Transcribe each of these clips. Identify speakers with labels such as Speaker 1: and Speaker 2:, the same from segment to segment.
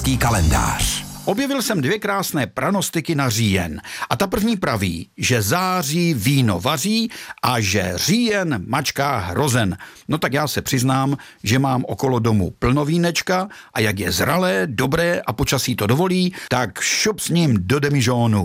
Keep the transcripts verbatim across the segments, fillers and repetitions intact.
Speaker 1: český kalendář.
Speaker 2: Objevil jsem dvě krásné pranostiky na říjen. A ta první praví, že září víno vaří a že říjen mačká hrozen. No tak já se přiznám, že mám okolo domu plno vínečka a jak je zralé, dobré a počasí to dovolí, tak šup s ním do demižónu.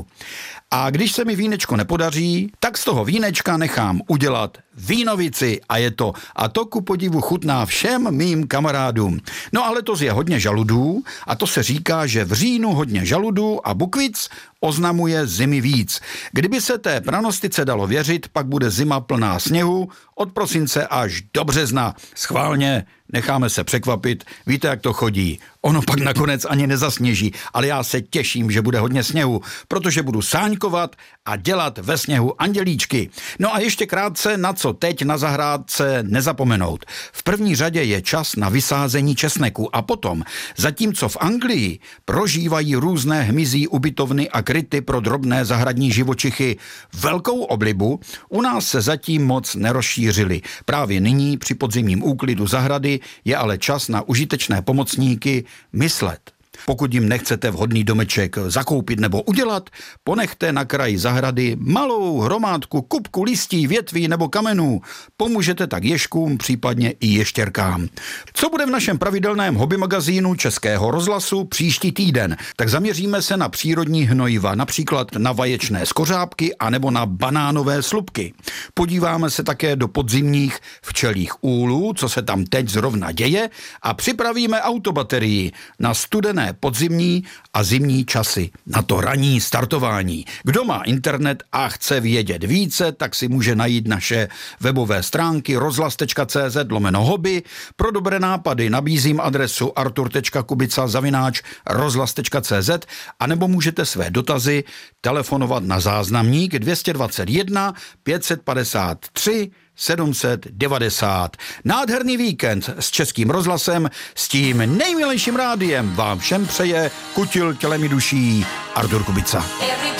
Speaker 2: A když se mi vínečko nepodaří, tak z toho vínečka nechám udělat vínovici a je to. A to ku podivu chutná všem mým kamarádům. No ale to je hodně žaludů a to se říká, že v říjnu hodně žaludů a bukvic oznamuje zimy víc. Kdyby se té pranostice dalo věřit, pak bude zima plná sněhu od prosince až do března. Schválně, necháme se překvapit, víte, jak to chodí. Ono pak nakonec ani nezasněží, ale já se těším, že bude hodně sněhu, protože budu sáňkovat a dělat ve sněhu andělíčky. No a ještě krátce, na co teď na zahrádce nezapomenout. V první řadě je čas na vysázení česneku a potom, zatímco v Anglii prožívají různé hmyzí ubytovny a kryty pro drobné zahradní živočichy velkou oblibu, u nás se zatím moc nerozšířily. Právě nyní při podzimním úklidu zahrady je ale čas na užitečné pomocníky myslet. Pokud jim nechcete vhodný domeček zakoupit nebo udělat, ponechte na kraji zahrady malou hromádku kupku listí, větví nebo kamenů. Pomůžete tak ježkům, případně i ještěrkám. Co bude v našem pravidelném hobby magazínu Českého rozhlasu příští týden? Tak zaměříme se na přírodní hnojiva, například na vaječné skořápky anebo na banánové slupky. Podíváme se také do podzimních včelích úlů, co se tam teď zrovna děje, a připravíme autobaterii na studené podzimní a zimní časy, na to ranní startování. Kdo má internet a chce vědět více, tak si může najít naše webové stránky rozhlas.cz lomeno hobby. Pro dobré nápady nabízím adresu artur.kubica zavináč rozhlas.cz a nebo můžete své dotazy telefonovat na záznamník dvě stě dvacet jedna pět set padesát tři sedm set devadesát. Nádherný víkend s Českým rozhlasem, s tím nejmilejším rádiem vám všem přeje kutil tělem i duší Artur Kubica.